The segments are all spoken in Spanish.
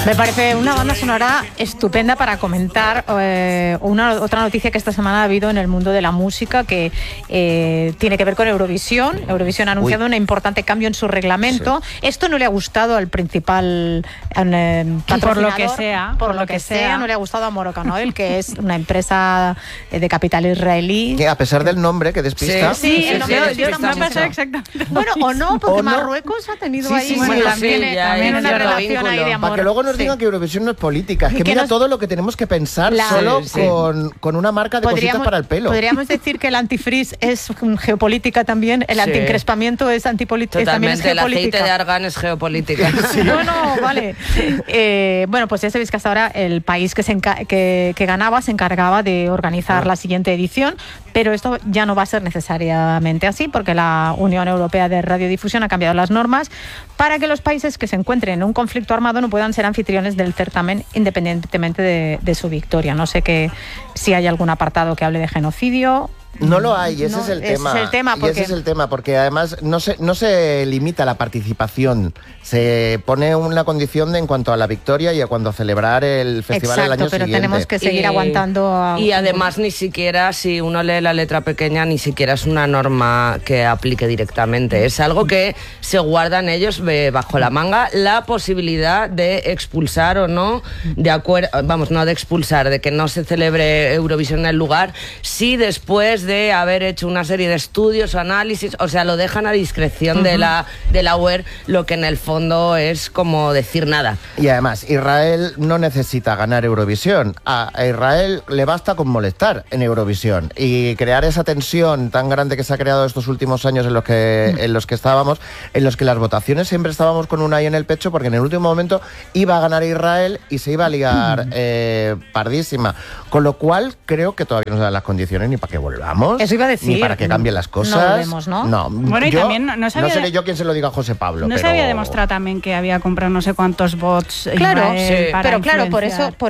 Me parece una banda sonora estupenda para comentar otra noticia que esta semana ha habido en el mundo de la música que tiene que ver con Eurovisión. Eurovisión ha anunciado un importante cambio en su reglamento. Sí. Esto no le ha gustado al principal patrocinador. Por lo que sea, no le ha gustado a Moroccan Oil, que es una empresa de capital israelí. Que a pesar del nombre que despista. Sí, el nombre despista mucho. Exactamente. Bueno, o no, porque Marruecos ha tenido ahí también una relación ahí de amor. Para que luego nos digan que Eurovisión no es política. Es que mira todo lo que tenemos que pensar solo con una marca de cositas para el pelo. Podríamos decir que el antifreeze es geopolítica también, el antiencrespamiento es antipolítica. Totalmente, también es geopolítica. El aceite de argán es geopolítica. Bueno, vale. Bueno, pues ya sabéis que hasta ahora el país que ganaba se encargaba de organizar la siguiente edición, pero esto ya no va a ser necesariamente así, porque la Unión Europea de Radiodifusión ha cambiado las normas para que los países que se encuentren en un conflicto armado no puedan ser anfitriones del certamen independientemente de su victoria. No sé si hay algún apartado que hable de genocidio. No lo hay, ese es el tema. Ese es el tema, porque además no se limita la participación, se pone una condición en cuanto a la victoria y a cuando celebrar el festival el año pero siguiente. Tenemos que seguir aguantando. Y además ni siquiera, si uno lee la letra pequeña, ni siquiera es una norma que aplique directamente. Es algo que se guardan ellos bajo la manga, la posibilidad de expulsar o no, no de expulsar, de que no se celebre Eurovisión en el lugar, si después de haber hecho una serie de estudios o análisis, o sea, lo dejan a discreción de la UER, lo que en el fondo es como decir nada. Y además, Israel no necesita ganar Eurovisión. A Israel le basta con molestar en Eurovisión y crear esa tensión tan grande que se ha creado estos últimos años en los que estábamos, en los que las votaciones siempre estábamos con una I en el pecho, porque en el último momento iba a ganar Israel y se iba a liar pardísima. Con lo cual, creo que todavía no se dan las condiciones ni para que volvamos. Eso iba a decir. Ni para que cambien las cosas. No lo vemos, ¿no? No. Bueno, y también no seré yo quien se lo diga a José Pablo. No se había demostrado también que había comprado no sé cuántos bots. Claro, pero claro, por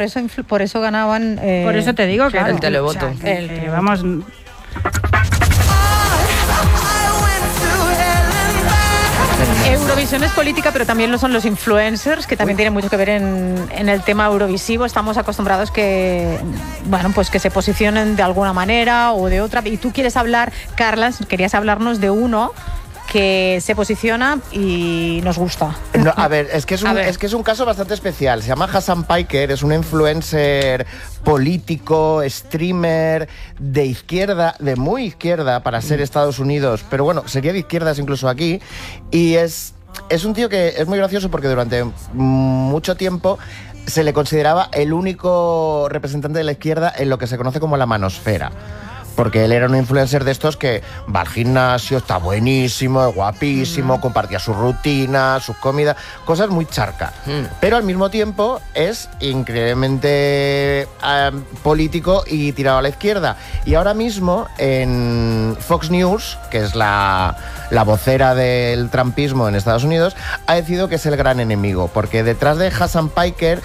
eso ganaban. Por eso te digo que el televoto. O sea, vamos. Eurovisión es política, pero también lo son los influencers, que también tienen mucho que ver en el tema eurovisivo. Estamos acostumbrados que se posicionen de alguna manera o de otra. Y tú quieres hablar, Carla, querías hablarnos de uno que se posiciona y nos gusta. No, a ver, es que es un caso bastante especial. Se llama Hasan Piker, es un influencer político, streamer de izquierda, de muy izquierda para ser Estados Unidos, pero bueno, sería de izquierdas incluso aquí, y es un tío que es muy gracioso porque durante mucho tiempo se le consideraba el único representante de la izquierda en lo que se conoce como la manosfera. Porque él era un influencer de estos que va al gimnasio, está buenísimo, es guapísimo, compartía sus rutinas, sus comidas, cosas muy charca. Pero al mismo tiempo es increíblemente político y tirado a la izquierda. Y ahora mismo en Fox News, que es la vocera del trumpismo en Estados Unidos, ha decidido que es el gran enemigo, porque detrás de Hasan Piker...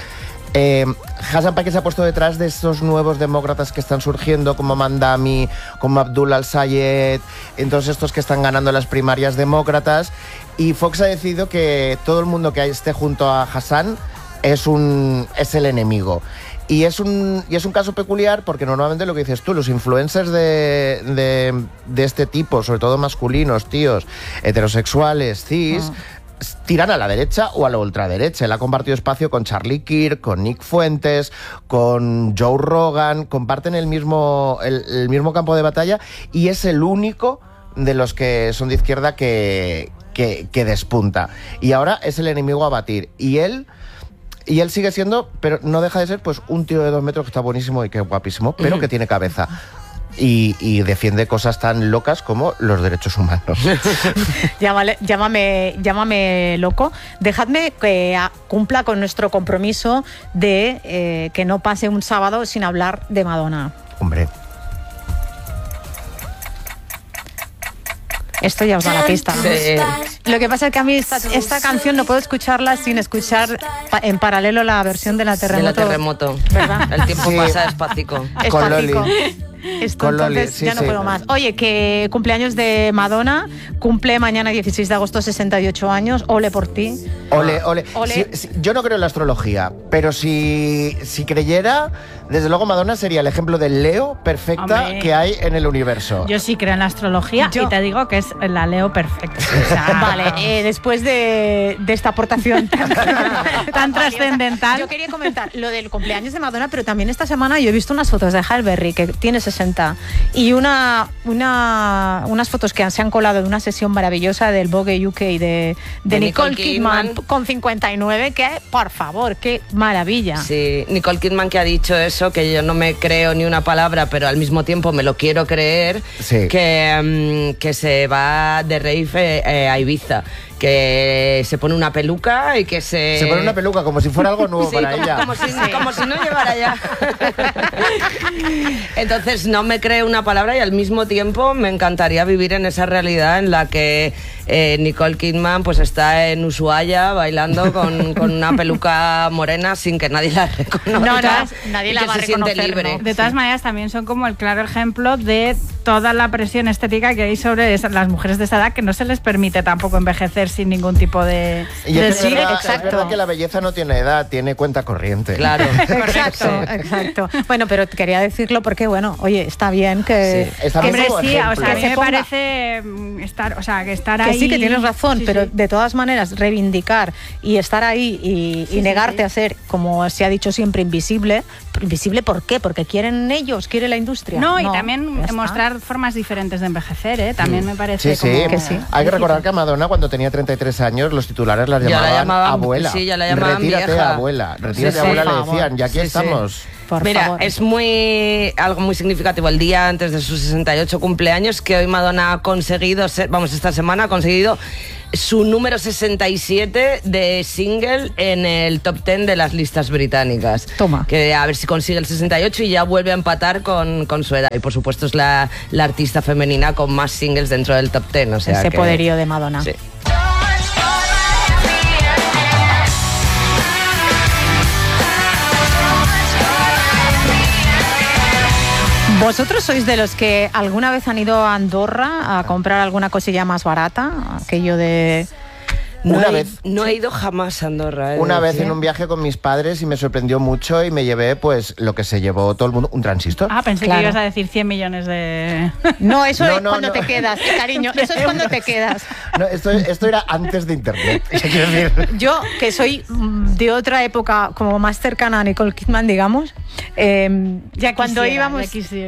Hasan Piker se ha puesto detrás de estos nuevos demócratas que están surgiendo, como Mandami, como Abdullah al-Sayed, entonces estos que están ganando las primarias demócratas, y Fox ha decidido que todo el mundo que esté junto a Hasan es el enemigo. Y es un caso peculiar porque normalmente lo que dices tú, los influencers de este tipo, sobre todo masculinos, tíos, heterosexuales, cis... tiran a la derecha o a la ultraderecha. Él ha compartido espacio con Charlie Kirk, con Nick Fuentes, con Joe Rogan, comparten el mismo campo de batalla y es el único de los que son de izquierda que despunta. Y ahora es el enemigo a batir. Y él sigue siendo, pero no deja de ser pues un tío de 2 metros que está buenísimo y que es guapísimo, pero que tiene cabeza. Y defiende cosas tan locas como los derechos humanos. Llámame loco. Dejadme que cumpla con nuestro compromiso de que no pase un sábado sin hablar de Madonna. Hombre. Esto ya os da la pista. Sí. Lo que pasa es que a mí esta canción no puedo escucarla sin escuchar en paralelo la versión de la Terremoto. De la Terremoto. ¿Verdad? El tiempo pasa despacito. Con Espacito. Loli. Esto entonces ya no puedo más. Oye, que cumpleaños de Madonna, cumple mañana 16 de agosto 68 años, ole por ti. Ole. Yo no creo en la astrología, pero si creyera, desde luego Madonna sería el ejemplo del Leo perfecta que hay en el universo. Yo sí creo en la astrología y te digo que es la Leo perfecta. O sea, vale, después de esta aportación tan trascendental. Yo quería comentar lo del cumpleaños de Madonna, pero también esta semana yo he visto unas fotos de Halle Berry, que tiene 60, y unas fotos que se han colado de una sesión maravillosa del Vogue UK de Nicole Kidman con 59, que por favor, qué maravilla. Sí, Nicole Kidman que ha dicho eso, que yo no me creo ni una palabra, pero al mismo tiempo me lo quiero creer, que se va de rave a Ibiza, que se pone una peluca y que se pone una peluca como si fuera algo nuevo para ella. Como si no llevara ya. Entonces no me creo una palabra y al mismo tiempo me encantaría vivir en esa realidad en la que Nicole Kidman pues está en Ushuaia bailando con una peluca morena sin que nadie la reconozca. Nadie la va a reconocer, siente libre. De todas maneras, también son como el claro ejemplo de toda la presión estética que hay sobre las mujeres de esa edad, que no se les permite tampoco envejecer sin ningún tipo de... Y es verdad que la belleza no tiene edad, tiene cuenta corriente. Claro. Exacto. Bueno, pero quería decirlo porque, bueno, oye, está bien que... Sí, está bien como ejemplo. O sea, me parece que estar ahí... Que sí, que tienes razón, pero de todas maneras reivindicar y estar ahí y negarte a ser, como se ha dicho siempre, invisible. ¿Invisible por qué? Porque quieren ellos, quiere la industria. No, y también mostrar formas diferentes de envejecer, ¿eh? También me parece que sí. Hay que recordar que a Madonna, cuando tenía 33 años, los titulares la llamaban abuela. Sí, ya la llamaban retírate, vieja. Abuela. Retírate, abuela, le decían. Y aquí estamos. Mira, favor. Es algo muy significativo el día antes de sus 68 cumpleaños, que hoy Madonna ha conseguido, esta semana ha conseguido su número 67 de single en el top 10 de las listas británicas. Toma. Que a ver si consigue el 68 y ya vuelve a empatar con su edad. Y por supuesto es la artista femenina con más singles dentro del top 10. O sea, ese poderío de Madonna. Sí. ¿Vosotros sois de los que alguna vez han ido a Andorra a comprar alguna cosilla más barata? Aquello de... No he ido jamás a Andorra. Una vez en un viaje con mis padres y me sorprendió mucho y me llevé pues lo que se llevó todo el mundo, un transistor. Ah, pensé que ibas a decir 100 millones de... No, eso es cuando te quedas, cariño, eso es cuando te quedas. No, esto era antes de internet. Quiero decir. Yo, que soy de otra época como más cercana a Nicole Kidman, digamos, cuando íbamos...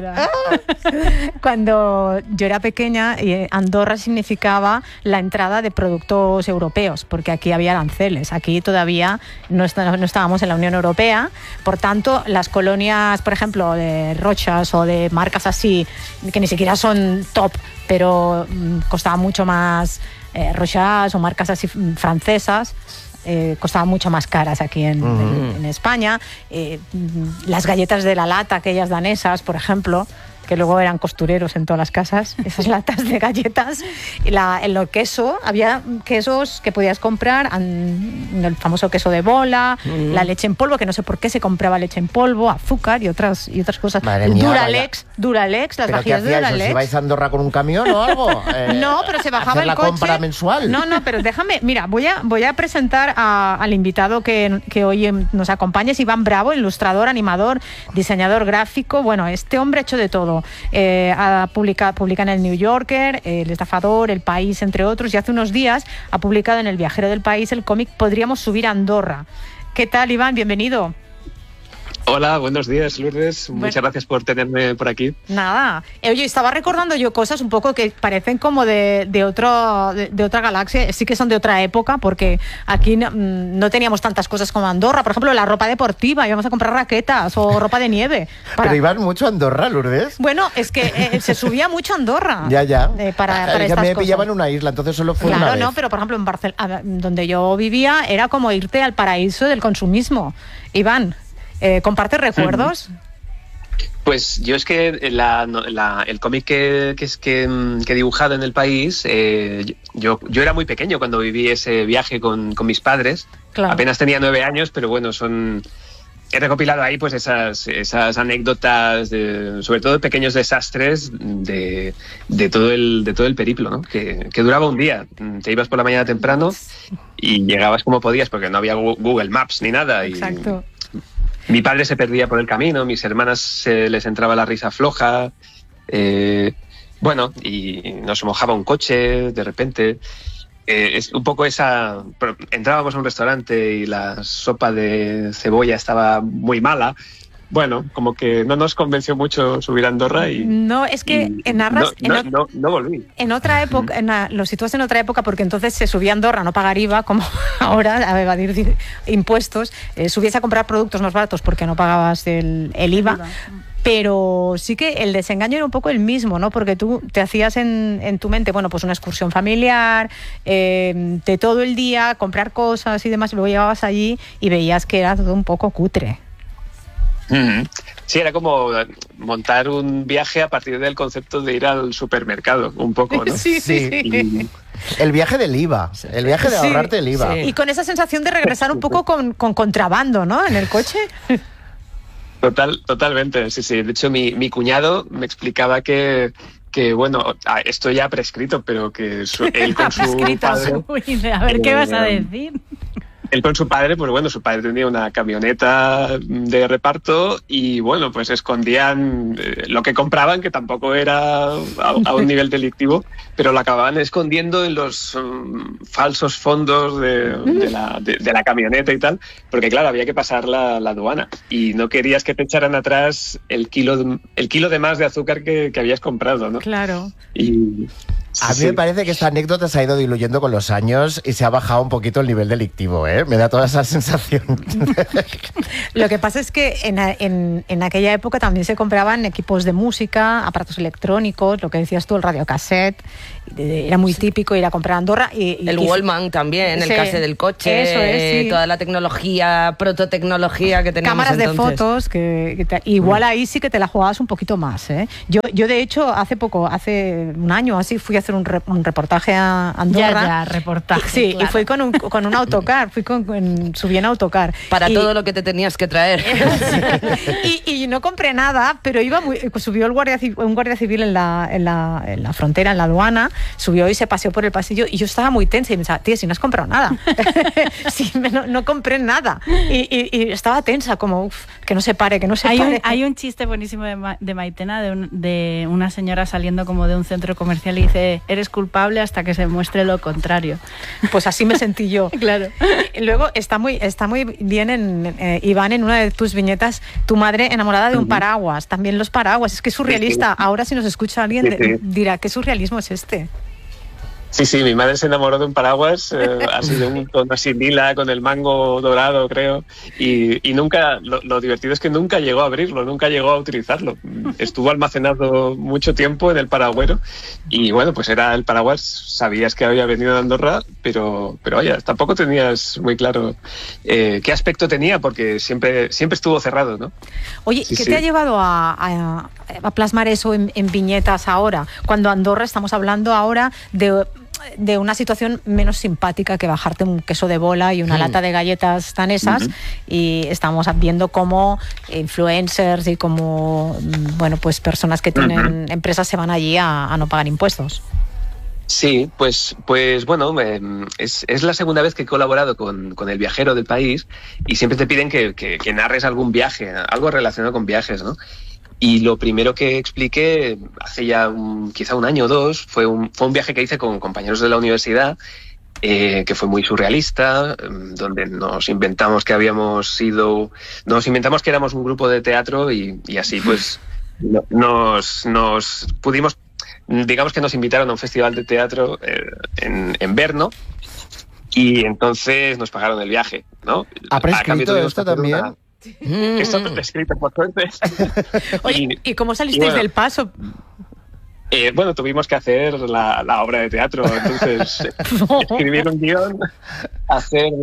Cuando yo era pequeña, Andorra significaba la entrada de productos europeos, porque aquí había aranceles. Aquí todavía no estábamos en la Unión Europea, por tanto, las colonias, por ejemplo, de Rochas o de marcas así, que ni siquiera son top, pero costaban mucho más, Rochas o marcas así francesas, costaban mucho más caras aquí en España. Las galletas de la lata, aquellas danesas, por ejemplo, que luego eran costureros en todas las casas, esas latas de galletas. Y en lo queso, había quesos que podías comprar, el famoso queso de bola, la leche en polvo, que no sé por qué se compraba leche en polvo, azúcar y otras cosas. Duralex, las vajillas de Duralex. ¿Si vais a Andorra con un camión o algo? No, pero se bajaba el coche. ¿La compra mensual? No, pero déjame, mira, voy a presentar al invitado que hoy nos acompaña, es Iván Bravo, ilustrador, animador, diseñador gráfico. Bueno, este hombre ha hecho de todo. Publica en el New Yorker, El Estafador, El País, entre otros, y hace unos días ha publicado en El Viajero del País el cómic Podríamos subir a Andorra. ¿Qué tal, Iván? Bienvenido. Hola, buenos días, Lourdes. Muchas gracias por tenerme por aquí. Nada. Oye, estaba recordando yo cosas un poco que parecen como de otra galaxia. Sí que son de otra época, porque aquí no teníamos tantas cosas como Andorra. Por ejemplo, la ropa deportiva. Íbamos a comprar raquetas o ropa de nieve. Pero iban mucho a Andorra, Lourdes. Bueno, es que se subía mucho a Andorra. Ya. Para me cosas. pillaban en una isla, entonces solo fue una vez. No, pero por ejemplo en Barcelona, donde yo vivía, era como irte al paraíso del consumismo. Iván, ¿compartes recuerdos? Pues yo es que el cómic que he dibujado en El País, yo era muy pequeño cuando viví ese viaje con mis padres. Claro. Apenas tenía 9 años, pero bueno, son he recopilado ahí pues esas anécdotas, sobre todo de pequeños desastres de todo el periplo, ¿no? Que duraba un día. Te ibas por la mañana temprano y llegabas como podías porque no había Google Maps ni nada. Exacto. Y mi padre se perdía por el camino, mis hermanas se les entraba la risa floja, y nos mojaba un coche de repente. Es un poco esa... Entrábamos a un restaurante y la sopa de cebolla estaba muy mala. Bueno, como que no nos convenció mucho subir a Andorra y... No, es que en Arras... No volví. En otra época, lo sitúas en otra época porque entonces se subía a Andorra a no pagar IVA, como ahora, a evadir impuestos. Subías a comprar productos más baratos porque no pagabas el IVA. Pero sí que el desengaño era un poco el mismo, ¿no? Porque tú te hacías en tu mente, bueno, pues una excursión familiar, de todo el día, comprar cosas y demás, y luego llegabas allí y veías que era todo un poco cutre. Sí, era como montar un viaje a partir del concepto de ir al supermercado, un poco, ¿no? Sí. El viaje del IVA, el viaje de ahorrarte el IVA. Sí. Y con esa sensación de regresar un poco con contrabando, ¿no? En el coche. Totalmente, sí. De hecho, mi cuñado me explicaba que bueno, esto ya ha prescrito, pero que él con su padre... Uy, a ver, ¿qué vas a decir? Él con su padre, pues bueno, su padre tenía una camioneta de reparto y bueno, pues escondían lo que compraban, que tampoco era a un nivel delictivo, pero lo acababan escondiendo en los falsos fondos de la camioneta y tal, porque claro, había que pasar la aduana y no querías que te echaran atrás el kilo de más de azúcar que habías comprado, ¿no? Claro. Y... A mí me parece que esta anécdota se ha ido diluyendo con los años y se ha bajado un poquito el nivel delictivo, ¿eh? Me da toda esa sensación. Lo que pasa es que en aquella época también se compraban equipos de música, aparatos electrónicos, lo que decías tú, el radiocassette. Era muy típico ir a comprar a Andorra. Y el Wallman también, el cassette del coche, eso es, sí. Toda la tecnología, prototecnología que teníamos cámaras entonces. De fotos, igual ahí sí que te la jugabas un poquito más, ¿eh? Yo de hecho, hace un año así, fui a hacer un reportaje a Andorra. Ya, reportaje. Sí, claro. Y fui con un autocar, subí en autocar. Para todo lo que te tenías que traer. y no compré nada, pero subió un guardia civil en la frontera, en la aduana, subió y se paseó por el pasillo y yo estaba muy tensa y me decía, tía, si no has comprado nada. Sí, no compré nada. Y estaba tensa, como, que no se pare, que no se pare. Hay un chiste buenísimo de Maitena, de una señora saliendo como de un centro comercial y dice, eres culpable hasta que se muestre lo contrario. Pues así me sentí yo. Claro. Luego está muy bien Iván, en una de tus viñetas, tu madre enamorada de un paraguas. También los paraguas. Es que es surrealista. Sí. Ahora si nos escucha alguien dirá, ¿qué surrealismo es este? Sí, mi madre se enamoró de un paraguas, así de un tono así lila, con el mango dorado, creo, y nunca, lo divertido es que nunca llegó a abrirlo, nunca llegó a utilizarlo. Estuvo almacenado mucho tiempo en el paragüero y bueno, pues era el paraguas, sabías que había venido de Andorra, pero oye, tampoco tenías muy claro qué aspecto tenía, porque siempre estuvo cerrado, ¿no? Oye, ¿qué te ha llevado a plasmar eso en viñetas ahora? Cuando Andorra, estamos hablando ahora de una situación menos simpática que bajarte un queso de bola y una lata de galletas danesas, y estamos viendo cómo influencers y como pues personas que tienen empresas se van allí a no pagar impuestos. Sí, pues bueno, es la segunda vez que he colaborado con El Viajero del País y siempre te piden que narres algún viaje, algo relacionado con viajes, ¿no? Y lo primero que expliqué hace ya quizá un año o dos fue un viaje que hice con compañeros de la universidad, que fue muy surrealista, donde nos inventamos que éramos un grupo de teatro y así pues nos pudimos, digamos que nos invitaron a un festival de teatro en Brno y entonces nos pagaron el viaje, ¿no? ¿Ha prescrito esto también? Esto no está escrito, por suerte. Oye, ¿y cómo salisteis del paso? Bueno, tuvimos que hacer la obra de teatro, entonces escribir un guión, hacer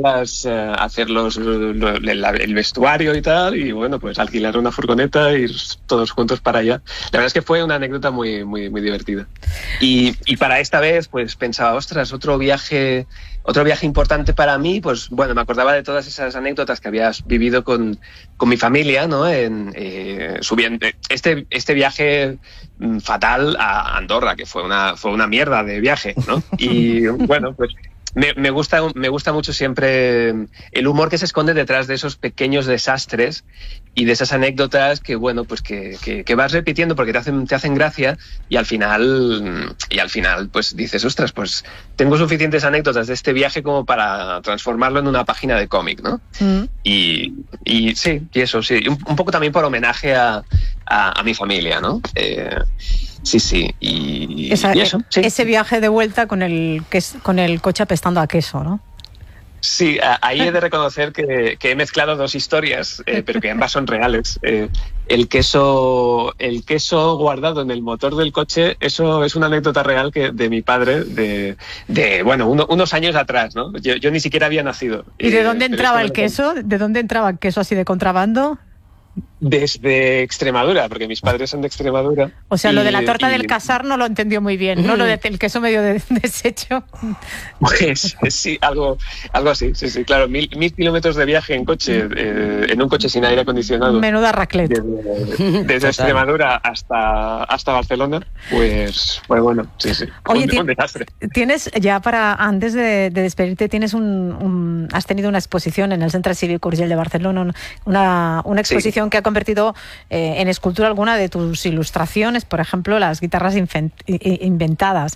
el vestuario y tal, y bueno, pues alquilar una furgoneta e ir todos juntos para allá. La verdad es que fue una anécdota muy, muy, muy divertida. Y para esta vez, pues pensaba, ostras, otro viaje Otro viaje importante para mí, pues bueno, me acordaba de todas esas anécdotas que habías vivido con mi familia, ¿no? Subiendo este viaje fatal a Andorra, que fue una mierda de viaje, ¿no? Y bueno, pues me gusta mucho siempre el humor que se esconde detrás de esos pequeños desastres y de esas anécdotas que, bueno, pues que vas repitiendo porque te hacen gracia y al final pues dices, ostras, pues tengo suficientes anécdotas de este viaje como para transformarlo en una página de cómic, ¿no? Y sí, y eso, sí, un poco también por homenaje a mi familia, ¿no? Sí, y eso. Sí. Ese viaje de vuelta con el coche apestando a queso, ¿no? Sí, ahí he de reconocer que he mezclado dos historias, pero que ambas son reales. El queso guardado en el motor del coche, eso es una anécdota real de mi padre de unos años atrás, ¿no? Yo ni siquiera había nacido. ¿Y de dónde entraba el queso? ¿De dónde entraba el queso así de contrabando? Desde Extremadura, porque mis padres son de Extremadura. O sea, lo de la torta del casar no lo entendió muy bien, ¿no? Lo del queso medio deshecho. Pues sí, algo así, sí, claro. 1000 kilómetros de viaje en coche, en un coche sin aire acondicionado. Menuda raclette. Desde Extremadura hasta Barcelona, pues bueno, sí. Oye, un desastre. Tienes, ya antes de despedirte, has tenido una exposición en el Centre Cívic Urgell de Barcelona, una exposición que ha convertido en escultura alguna de tus ilustraciones, por ejemplo, las guitarras inventadas.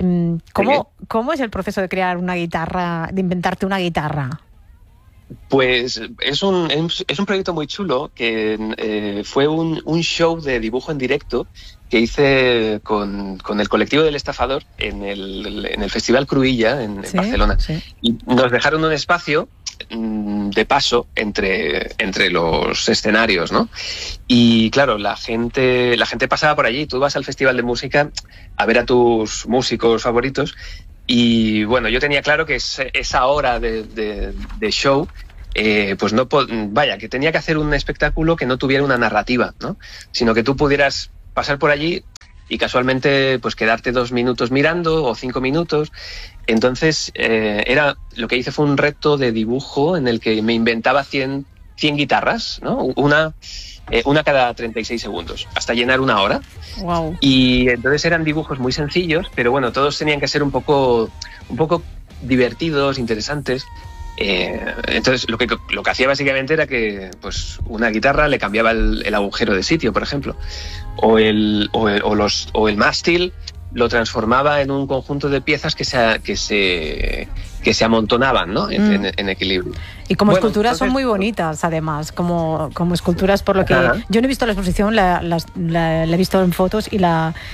¿Cómo es el proceso de crear una guitarra, de inventarte una guitarra? Pues es un proyecto muy chulo que fue un show de dibujo en directo que hice con el colectivo del Estafador en el Festival Cruïlla en Barcelona. Sí. Y nos dejaron un espacio de paso entre los escenarios, ¿no? Y claro, la gente pasaba por allí. Tú vas al festival de música a ver a tus músicos favoritos y bueno, yo tenía claro que esa hora de show pues no, que tenía que hacer un espectáculo que no tuviera una narrativa, ¿no? Sino que tú pudieras pasar por allí y casualmente pues quedarte 2 minutos mirando o 5 minutos. Entonces lo que hice fue un reto de dibujo en el que me inventaba 100 guitarras, ¿no? Una cada 36 segundos, hasta llenar 1 hora. Wow. Y entonces eran dibujos muy sencillos, pero bueno, todos tenían que ser un poco divertidos, interesantes. Entonces lo que hacía básicamente era que pues una guitarra le cambiaba el agujero de sitio, por ejemplo, o el mástil lo transformaba en un conjunto de piezas que se amontonaban, ¿no? En equilibrio. Y como esculturas son muy bonitas, además, como esculturas, por lo que yo no he visto la exposición, la he visto en fotos y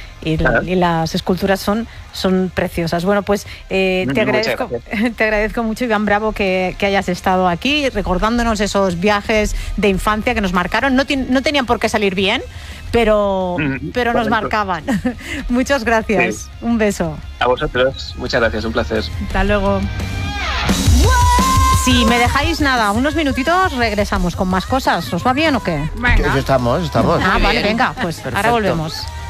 las esculturas son preciosas. Bueno, pues te agradezco mucho, Iván Bravo, que hayas estado aquí recordándonos esos viajes de infancia que nos marcaron. No tenían por qué salir bien, pero nos marcaban. Muchas gracias. Sí. Un beso. A vosotros. Muchas gracias. Un placer. Hasta luego. Si me dejáis unos minutitos, regresamos con más cosas. ¿Os va bien o qué? Venga. Estamos. Vale, venga, pues perfecto. Ahora volvemos.